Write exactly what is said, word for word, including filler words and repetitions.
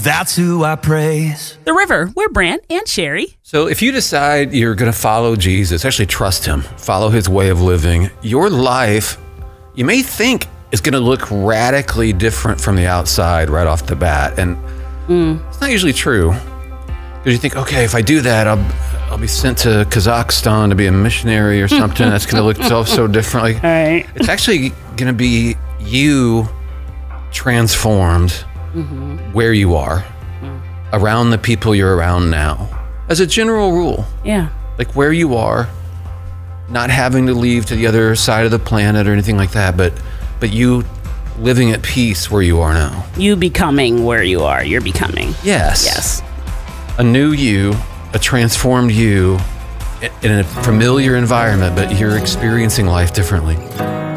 that's who I praise. The River, we're Brant and Sherry. So if you decide you're going to follow Jesus, actually trust him, follow his way of living, your life, you may think, is going to look radically different from the outside right off the bat. And mm. it's not usually true. Because you think, okay, if I do that, I'll I'll be sent to Kazakhstan to be a missionary or something. That's going to look so, so differently. All right. It's actually going to be you transformed mm-hmm. where you are, mm. around the people you're around now. As a general rule. Yeah. Like where you are, not having to leave to the other side of the planet or anything like that, but but you living at peace where you are now. You becoming where you are. You're becoming. Yes. Yes. A new you, a transformed you in a familiar environment, but you're experiencing life differently.